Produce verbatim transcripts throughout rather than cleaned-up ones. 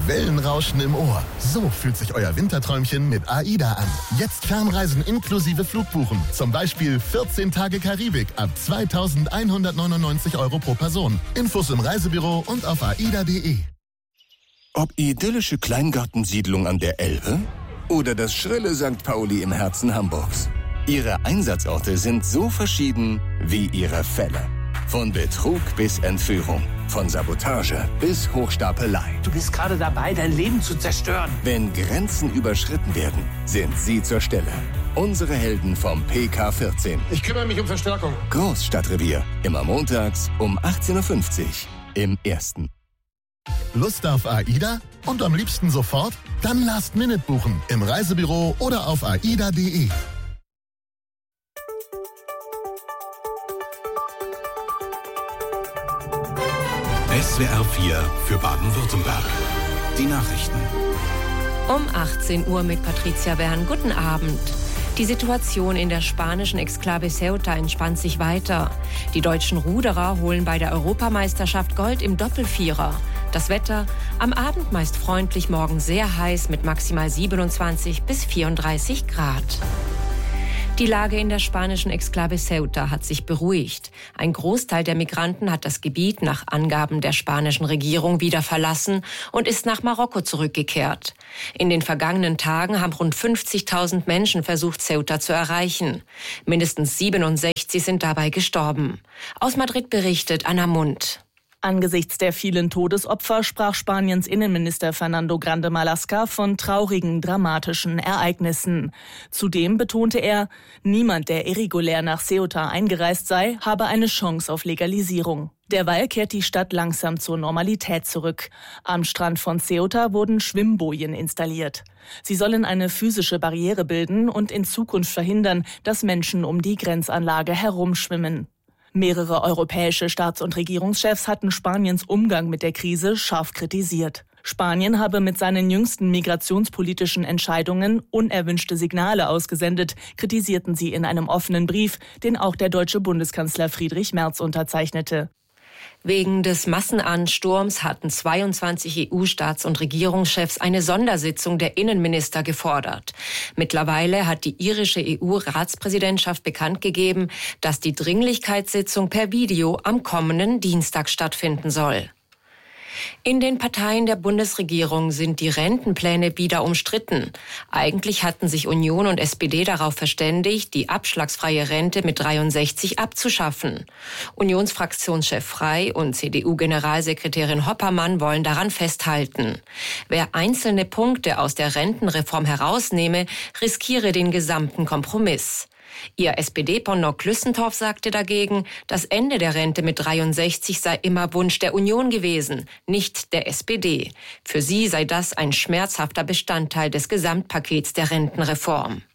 Wellenrauschen im Ohr. So fühlt sich euer Winterträumchen mit AIDA an. Jetzt Fernreisen inklusive Flugbuchen. Zum Beispiel vierzehn Tage Karibik ab zweitausendeinhundertneunundneunzig Euro pro Person. Infos im Reisebüro und auf aida punkt de. Ob idyllische Kleingartensiedlung an der Elbe oder das schrille Sankt Pauli im Herzen Hamburgs. Ihre Einsatzorte sind so verschieden wie ihre Fälle. Von Betrug bis Entführung, von Sabotage bis Hochstapelei. Du bist gerade dabei, dein Leben zu zerstören. Wenn Grenzen überschritten werden, sind Sie zur Stelle. Unsere Helden vom P K vierzehn. Ich kümmere mich um Verstärkung. Großstadtrevier. Immer montags um achtzehn Uhr fünfzig im Ersten. Lust auf AIDA? Und am liebsten sofort? Dann Last Minute buchen. Im Reisebüro oder auf aida punkt de. S W R vier für Baden-Württemberg. Die Nachrichten. Um achtzehn Uhr mit Patricia Wern. Guten Abend. Die Situation in der spanischen Exklave Ceuta entspannt sich weiter. Die deutschen Ruderer holen bei der Europameisterschaft Gold im Doppelvierer. Das Wetter am Abend meist freundlich, morgen sehr heiß mit maximal siebenundzwanzig bis vierunddreißig Grad. Die Lage in der spanischen Exklave Ceuta hat sich beruhigt. Ein Großteil der Migranten hat das Gebiet nach Angaben der spanischen Regierung wieder verlassen und ist nach Marokko zurückgekehrt. In den vergangenen Tagen haben rund fünfzigtausend Menschen versucht, Ceuta zu erreichen. Mindestens siebenundsechzig sind dabei gestorben. Aus Madrid berichtet Anna Mund. Angesichts der vielen Todesopfer sprach Spaniens Innenminister Fernando Grande Marlaska von traurigen, dramatischen Ereignissen. Zudem betonte er, niemand, der irregulär nach Ceuta eingereist sei, habe eine Chance auf Legalisierung. Derweil kehrt die Stadt langsam zur Normalität zurück. Am Strand von Ceuta wurden Schwimmbojen installiert. Sie sollen eine physische Barriere bilden und in Zukunft verhindern, dass Menschen um die Grenzanlage herumschwimmen. Mehrere europäische Staats- und Regierungschefs hatten Spaniens Umgang mit der Krise scharf kritisiert. Spanien habe mit seinen jüngsten migrationspolitischen Entscheidungen unerwünschte Signale ausgesendet, kritisierten sie in einem offenen Brief, den auch der deutsche Bundeskanzler Friedrich Merz unterzeichnete. Wegen des Massenansturms hatten zweiundzwanzig E U-Staats- und Regierungschefs eine Sondersitzung der Innenminister gefordert. Mittlerweile hat die irische E U-Ratspräsidentschaft bekannt gegeben, dass die Dringlichkeitssitzung per Video am kommenden Dienstag stattfinden soll. In den Parteien der Bundesregierung sind die Rentenpläne wieder umstritten. Eigentlich hatten sich Union und S P D darauf verständigt, die abschlagsfreie Rente mit dreiundsechzig abzuschaffen. Unionsfraktionschef Frey und C D U-Generalsekretärin Hoppermann wollen daran festhalten. Wer einzelne Punkte aus der Rentenreform herausnehme, riskiere den gesamten Kompromiss. Ihr S P D-Pendant Klüssendorf sagte dagegen, das Ende der Rente mit dreiundsechzig sei immer Wunsch der Union gewesen, nicht der S P D. Für sie sei das ein schmerzhafter Bestandteil des Gesamtpakets der Rentenreform.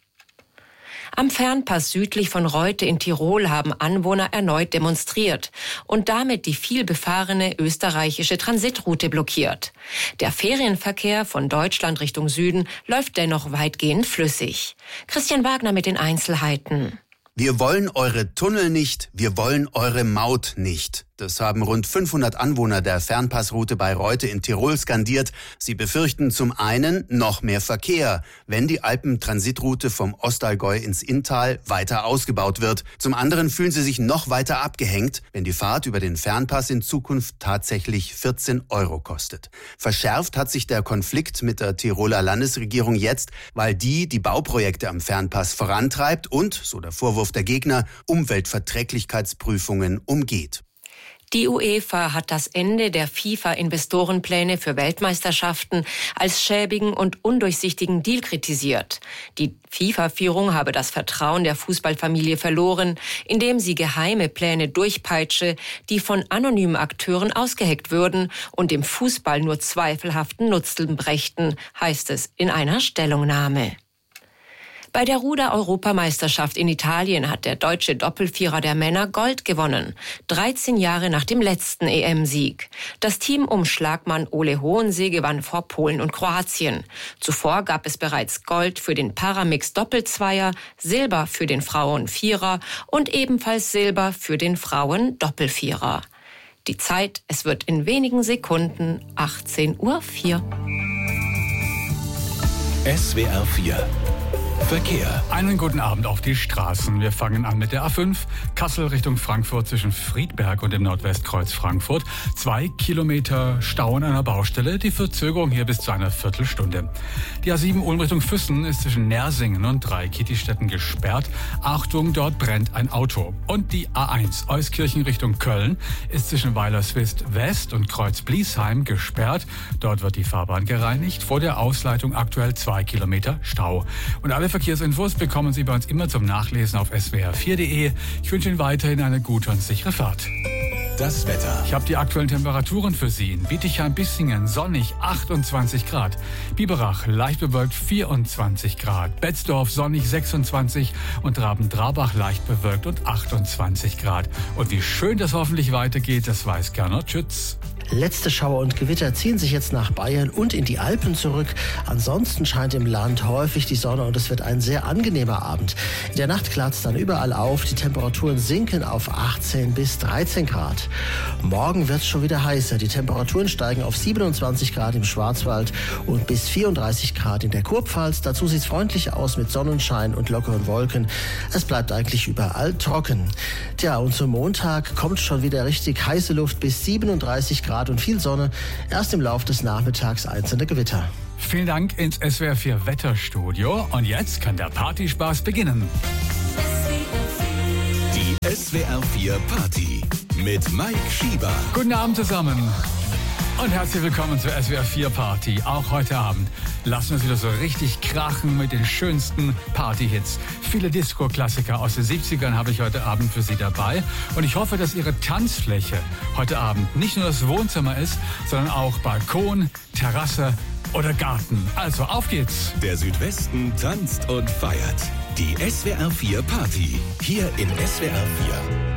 Am Fernpass südlich von Reute in Tirol haben Anwohner erneut demonstriert und damit die vielbefahrene österreichische Transitroute blockiert. Der Ferienverkehr von Deutschland Richtung Süden läuft dennoch weitgehend flüssig. Christian Wagner mit den Einzelheiten. Wir wollen eure Tunnel nicht, wir wollen eure Maut nicht. Das haben rund fünfhundert Anwohner der Fernpassroute bei Reute in Tirol skandiert. Sie befürchten zum einen noch mehr Verkehr, wenn die Alpen-Transitroute vom Ostallgäu ins Inntal weiter ausgebaut wird. Zum anderen fühlen sie sich noch weiter abgehängt, wenn die Fahrt über den Fernpass in Zukunft tatsächlich vierzehn Euro kostet. Verschärft hat sich der Konflikt mit der Tiroler Landesregierung jetzt, weil die die Bauprojekte am Fernpass vorantreibt und, so der Vorwurf der Gegner, Umweltverträglichkeitsprüfungen umgeht. Die UEFA hat das Ende der FIFA-Investorenpläne für Weltmeisterschaften als schäbigen und undurchsichtigen Deal kritisiert. Die FIFA-Führung habe das Vertrauen der Fußballfamilie verloren, indem sie geheime Pläne durchpeitsche, die von anonymen Akteuren ausgeheckt würden und dem Fußball nur zweifelhaften Nutzen brächten, heißt es in einer Stellungnahme. Bei der Ruder-Europameisterschaft in Italien hat der deutsche Doppelvierer der Männer Gold gewonnen, dreizehn Jahre nach dem letzten E M-Sieg. Das Team um Schlagmann Ole Hohensee gewann vor Polen und Kroatien. Zuvor gab es bereits Gold für den Paramix-Doppelzweier, Silber für den Frauen-Vierer und ebenfalls Silber für den Frauen-Doppelvierer. Die Zeit, es wird in wenigen Sekunden achtzehn Uhr vier. S W R vier Verkehr. Einen guten Abend auf die Straßen. Wir fangen an mit der A fünf, Kassel Richtung Frankfurt zwischen Friedberg und dem Nordwestkreuz Frankfurt. Zwei Kilometer Stau an einer Baustelle, die Verzögerung hier bis zu einer Viertelstunde. Die A sieben Ulm Richtung Füssen ist zwischen Nersingen und Dreikietistetten gesperrt. Achtung, dort brennt ein Auto. Und die A eins Euskirchen Richtung Köln ist zwischen Weilerswist West und Kreuz Bliesheim gesperrt. Dort wird die Fahrbahn gereinigt. Vor der Ausleitung aktuell zwei Kilometer Stau. Und alle Verkehrsinfos bekommen Sie bei uns immer zum Nachlesen auf S W R vier punkt de. Ich wünsche Ihnen weiterhin eine gute und sichere Fahrt. Das Wetter. Ich habe die aktuellen Temperaturen für Sie. In Bietigheim-Bissingen sonnig achtundzwanzig Grad. Biberach leicht bewölkt vierundzwanzig Grad. Betzdorf sonnig sechsundzwanzig und Raben-Trarbach leicht bewölkt und achtundzwanzig Grad. Und wie schön das hoffentlich weitergeht, das weiß Gernot Schütz. Letzte Schauer und Gewitter ziehen sich jetzt nach Bayern und in die Alpen zurück. Ansonsten scheint im Land häufig die Sonne und es wird ein sehr angenehmer Abend. In der Nacht klart es dann überall auf. Die Temperaturen sinken auf achtzehn bis dreizehn Grad. Morgen wird es schon wieder heißer. Die Temperaturen steigen auf siebenundzwanzig Grad im Schwarzwald und bis vierunddreißig Grad in der Kurpfalz. Dazu sieht es freundlich aus mit Sonnenschein und lockeren Wolken. Es bleibt eigentlich überall trocken. Tja, und zum Montag kommt schon wieder richtig heiße Luft bis siebenunddreißig Grad und viel Sonne. Erst im Laufe des Nachmittags einzelne Gewitter. Vielen Dank ins S W R vier Wetterstudio. Und jetzt kann der Partyspaß beginnen. Die S W R vier Party mit Mike Schieber. Guten Abend zusammen. Und herzlich willkommen zur S W R vier Party. Auch heute Abend lassen wir es wieder so richtig krachen mit den schönsten Partyhits. Viele Disco-Klassiker aus den siebzigern habe ich heute Abend für Sie dabei. Und ich hoffe, dass Ihre Tanzfläche heute Abend nicht nur das Wohnzimmer ist, sondern auch Balkon, Terrasse oder Garten. Also auf geht's. Der Südwesten tanzt und feiert. Die S W R vier Party. Hier in S W R vier.